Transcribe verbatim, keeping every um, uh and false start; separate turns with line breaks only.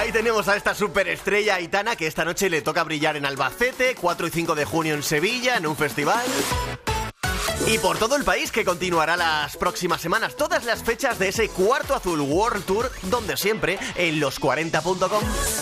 Ahí tenemos a esta superestrella Aitana, que esta noche le toca brillar en Albacete, cuatro y cinco de junio en Sevilla, en un festival. Y por todo el país, que continuará las próximas semanas, todas las fechas de ese Cuarto Azul World Tour, donde siempre, en los cuarenta punto com.